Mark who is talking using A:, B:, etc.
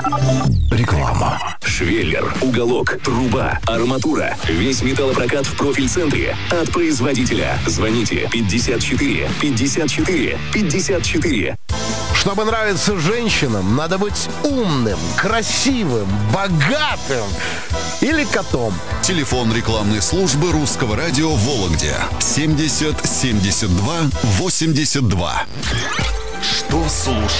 A: Реклама.
B: Швеллер, уголок, труба, арматура. Весь металлопрокат в профиль-центре. От производителя. Звоните 54 54 54.
C: Чтобы нравиться женщинам, надо быть умным, красивым, богатым или котом.
A: Телефон рекламной службы Русского радио в Вологде 70 72 82. Что слушать?